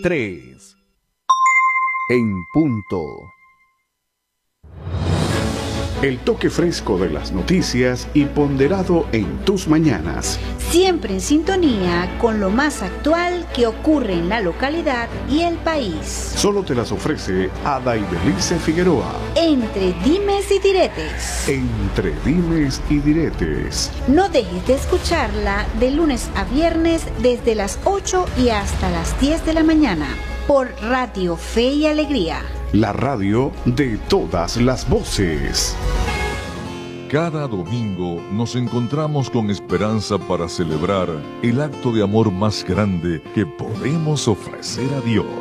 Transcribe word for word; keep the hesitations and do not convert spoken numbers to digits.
tres. En punto. El toque fresco de las noticias y ponderado en tus mañanas. Siempre en sintonía con lo más actual que ocurre en la localidad y el país. Solo te las ofrece Ada Ibelice Figueroa. Entre dimes y diretes. Entre dimes y diretes. No dejes de escucharla de lunes a viernes desde las ocho y hasta las diez de la mañana por Radio Fe y Alegría. La radio de todas las voces. Cada domingo nos encontramos con esperanza para celebrar el acto de amor más grande que podemos ofrecer a Dios.